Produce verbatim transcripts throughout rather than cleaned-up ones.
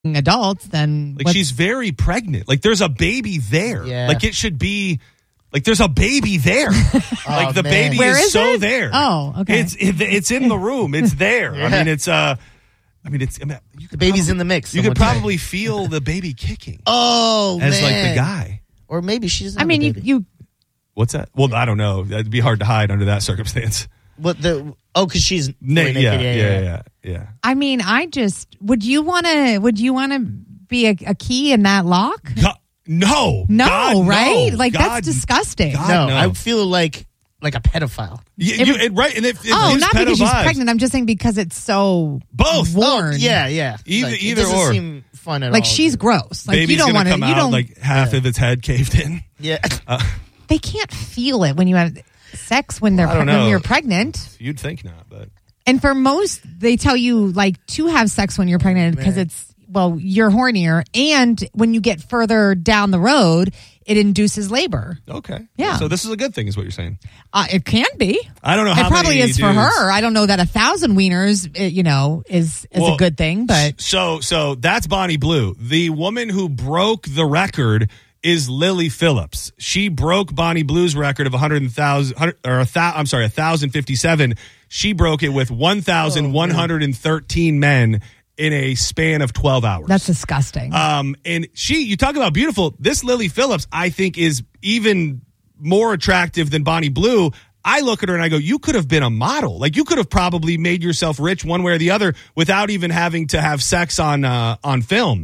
adults, then like she's very pregnant. Like there's a baby there. Yeah. Like it should be. Like there's a baby there. Oh, like the man. baby Where is, is so it? there. Oh, okay. It's it, it's in the room. It's there. Yeah. I mean, it's uh, I mean, it's I mean, you The baby's probably, in the mix. You could someone probably feel the baby kicking Oh, as man. like the guy. Or maybe she's. I mean, you you What's that? Well, I don't know. That'd be hard to hide under that circumstance. What the? Oh, because she's Na- fully yeah, naked. yeah, yeah, yeah, yeah. I mean, I just would you want to would you want to be a, a key in that lock? God, no, No, God, right? no. Like God, that's disgusting. God, No, no. I feel like like a pedophile. You, you, it, right? And if, if Oh, it's not pedo because she's vibes, pregnant. I'm just saying because it's so Both. worn. Oh, yeah, yeah. Either- Like, either it doesn't or. seem fun at Like all. she's gross. Like baby's you don't gonna want to. come You out don't. like half yeah. of its head caved in. Yeah. Uh, They can't feel it when you have sex when they're I don't when know. you're pregnant. You'd think not, but And for most, they tell you like to have sex when you're pregnant because man. it's well, you're hornier, and when you get further down the road, it induces labor. okay. Yeah. So this is a good thing, is what you're saying. Uh, it can be. I don't know how It probably many is for dudes- her. I don't know that a thousand wieners, uh, you know, is is Well, a good thing, but So so that's Bonnie Blue. The woman who broke the record is Lily Phillips. She broke Bonnie Blue's record of one hundred thousand or a thou, I'm sorry, one thousand fifty-seven. She broke it with one thousand one hundred thirteen men in a span of twelve hours. that's disgusting. Um, and she, you talk about beautiful. This Lily Phillips, I think, is even more attractive than Bonnie Blue. I look at her and I go, you could have been a model. Like you could have probably made yourself rich one way or the other without even having to have sex on uh, on film.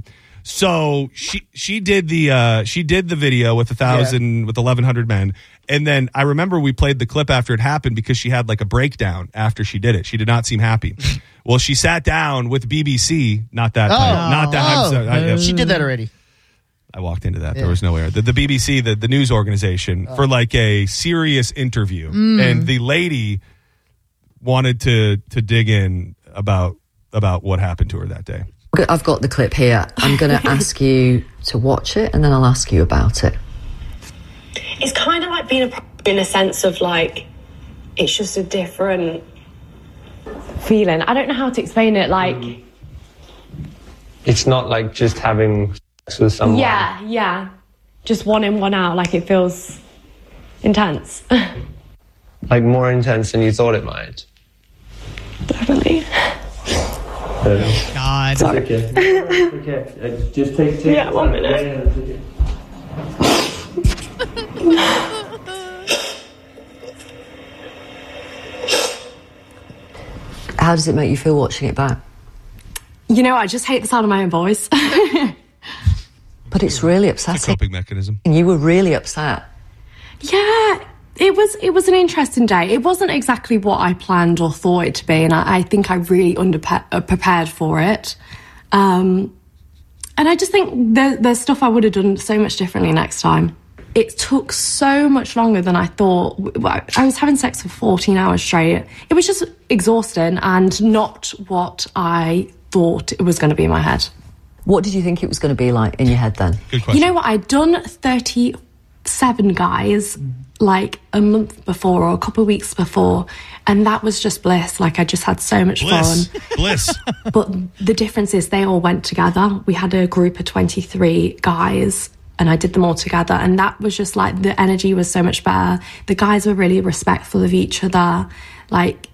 So she she did the uh, she did the video with a thousand with eleven hundred men, and then I remember we played the clip after it happened because she had like a breakdown after she did it. She did not seem happy. Well, she sat down with B B C. Not that. Oh. title, not that. I'm Oh. sorry, I, She did that already. I walked into that. Yeah. There was no air. The, the B B C, the, the news organization, for like a serious interview, Mm. and the lady wanted to to dig in about about what happened to her that day. I've got the clip here. I'm going to ask you to watch it, and then I'll ask you about it. It's kind of like being a pro in a sense of like, it's just a different feeling. I don't know how to explain it. Like, It's not like just having sex with someone. yeah, yeah, just one in, one out. Like it feels intense. Like more intense than you thought it might. Definitely. Uh, God. Sorry. okay. okay. Uh, just take, take Yeah, one minute. Yeah, yeah, take it. How does it make you feel watching it back? You know, I just hate the sound of my own voice. But it's really It's a upsetting. coping mechanism. You were really upset. Yeah, it was it was an interesting day. It wasn't exactly what I planned or thought it to be, and I, I think I really under uh, prepared for it. Um, and I just think there, there's stuff I would have done so much differently next time. It took so much longer than I thought. I was having sex for fourteen hours straight. It was just exhausting and not what I thought it was going to be in my head. What did you think it was going to be like in your head then? Good question. You know what? I'd done thirty-seven guys like a month before or a couple of weeks before, and that was just bliss. Like I just had so much Bliss. fun. Bliss. But the difference is they all went together. We had a group of twenty-three guys, and I did them all together, and that was just like the energy was so much better. The guys were really respectful of each other. Like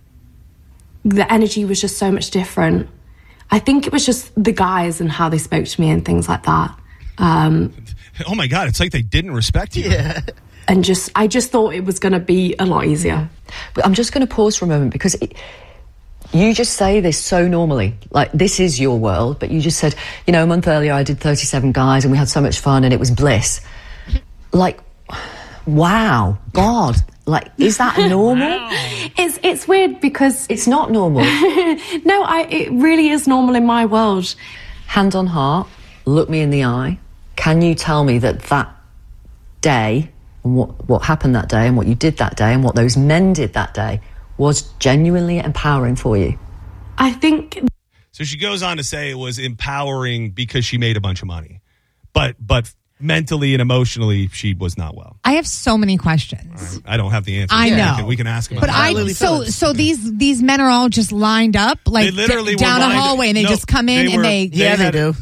the energy was just so much different. I think it was just the guys and how they spoke to me and things like that. Um, Oh my God! It's like they didn't respect you. Yeah. and just, I just thought it was going to be a lot easier. But I'm just going to pause for a moment because it, you just say this so normally. Like, this is your world, but you just said, you know, a month earlier I did thirty-seven guys and we had so much fun and it was bliss. Like, wow, God. Like, is that normal? It's it's weird because It's not normal. no, I it really is normal in my world. Hand on heart, look me in the eye. Can you tell me that that day, and what, what happened that day, and what you did that day, and what those men did that day was genuinely empowering for you? I think So she goes on to say it was empowering because she made a bunch of money, but but mentally and emotionally, she was not well. I have so many questions. I don't have the answer. I We know. can- We can ask him. But about I that. Lily so Phillips. so these these men are all just lined up like They literally d- were down a lined- hallway and they No, just come in they and were- they Yeah, they had- do.